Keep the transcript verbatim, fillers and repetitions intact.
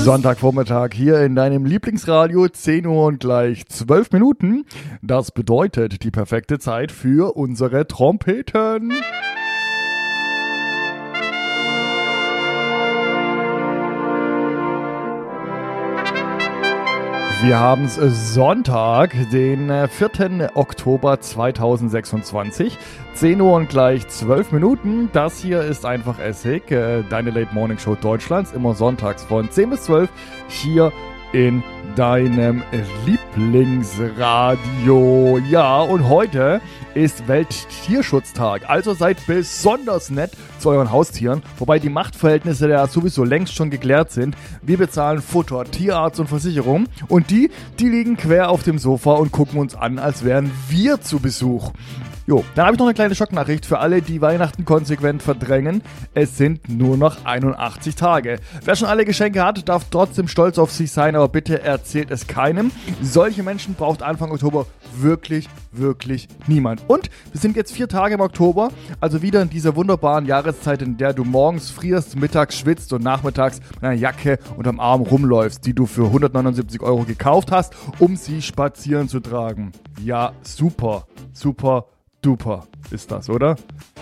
Sonntagvormittag hier in deinem Lieblingsradio, zehn Uhr und gleich zwölf Minuten. Das bedeutet die perfekte Zeit für unsere Trompeten. Wir haben es Sonntag, den vierten Oktober zweitausendsechsundzwanzig, zehn Uhr und gleich zwölf Minuten. Das hier ist einfach Essig, deine Late Morning Show Deutschlands, immer sonntags von zehn bis zwölf hier in deinem Lieblingsradio. Ja, und heute ist Welttierschutztag, also seid besonders nett zu euren Haustieren, wobei die Machtverhältnisse ja sowieso längst schon geklärt sind. Wir bezahlen Futter, Tierarzt und Versicherung und die, die liegen quer auf dem Sofa und gucken uns an, als wären wir zu Besuch. Jo, dann habe ich noch eine kleine Schocknachricht für alle, die Weihnachten konsequent verdrängen. Es sind nur noch einundachtzig Tage. Wer schon alle Geschenke hat, darf trotzdem stolz auf sich sein, aber bitte erzählt es keinem. Solche Menschen braucht Anfang Oktober wirklich, wirklich niemand. Und wir sind jetzt vier Tage im Oktober, also wieder in dieser wunderbaren Jahreszeit, in der du morgens frierst, mittags schwitzt und nachmittags mit einer Jacke unterm Arm rumläufst, die du für hundertneunundsiebzig Euro gekauft hast, um sie spazieren zu tragen. Ja, super, super. Super ist das, oder?